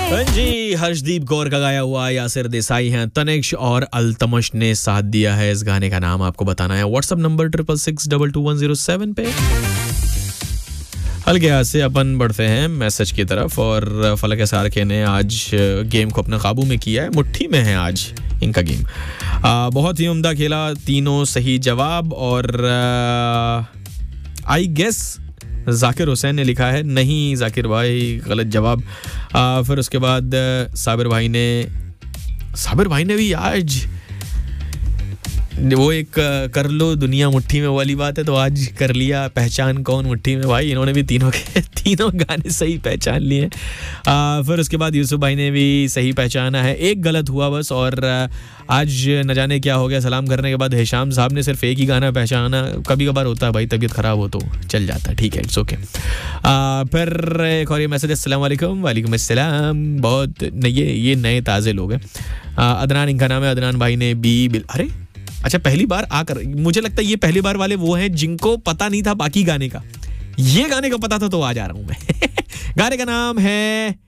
हाँ जी, हर्षदीप कौर का गाया हुआ यासिर देसाई हैं, तनिष्क और अल्तमश ने साथ दिया है। इस गाने का नाम आपको बताना है व्हाट्सएप नंबर 66622107 पे। हल्के हाथ से अपन बढ़ते हैं मैसेज की तरफ और फलक एसआर के ने आज गेम को अपने काबू में किया है। मुट्ठी में है आज इनका गेम। बहुत ही उम्दा खेला, तीनों सही जवाब। और आई गेस जाकिर हुसैन ने लिखा है, नहीं जाकिर भाई गलत जवाब। फिर उसके बाद साबिर भाई ने भी आज वो एक कर लो दुनिया मुट्ठी में वाली बात है, तो आज कर लिया पहचान कौन मुट्ठी में। भाई इन्होंने भी तीनों गाने सही पहचान लिए। फिर उसके बाद यूसुफ भाई ने भी सही पहचाना है, एक गलत हुआ बस। और आज न जाने क्या हो गया, सलाम करने के बाद हिशाम साहब ने सिर्फ एक ही गाना पहचाना। कभी कभार होता है भाई, तबीयत खराब हो तो चल जाता है, ठीक है, इट्स ओके। फिर एक और ये मैसेज, अस्सलाम वालेकुम। वालेकुम अस्सलाम। बहुत ये नए ताज़े लोग हैं। अदनान इनका नाम है। अदनान भाई ने अरे अच्छा, पहली बार आकर, मुझे लगता है ये पहली बार वाले वो हैं जिनको पता नहीं था बाकी गाने का। ये गाने का पता था तो आ जा रहा हूं मैं। गाने का नाम है